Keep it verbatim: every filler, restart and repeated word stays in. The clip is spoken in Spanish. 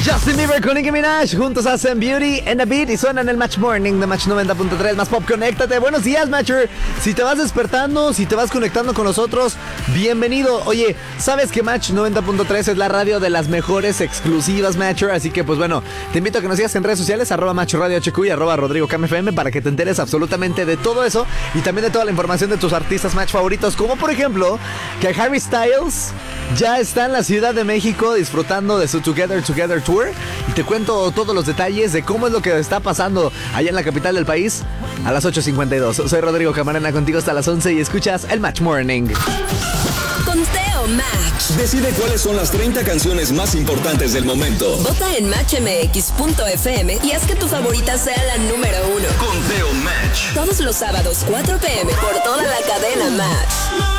Justin Bieber con Nicki Minaj juntos hacen Beauty and the Beat y suenan el Match Morning de Match noventa punto tres. Más pop, conéctate. Buenos días, Matcher. Si te vas despertando, si te vas conectando con nosotros, bienvenido. Oye, ¿sabes que Match noventa punto tres es la radio de las mejores exclusivas, Matcher? Así que, pues bueno, te invito a que nos sigas en redes sociales, arroba Match Radio H Q y arroba Rodrigo Cam F M, para que te enteres absolutamente de todo eso y también de toda la información de tus artistas Match favoritos, como por ejemplo, que Harry Styles ya está en la Ciudad de México disfrutando de su Together Together Tour. Y te cuento todos los detalles de cómo es lo que está pasando allá en la capital del país a las ocho cincuenta y dos. Soy Rodrigo Camarena, contigo hasta las once y escuchas el Match Morning. Conteo Match. Decide cuáles son las treinta canciones más importantes del momento. Vota en match m x punto f m y haz que tu favorita sea la número uno. Conteo Match. Todos los sábados, cuatro p m por toda la cadena Match.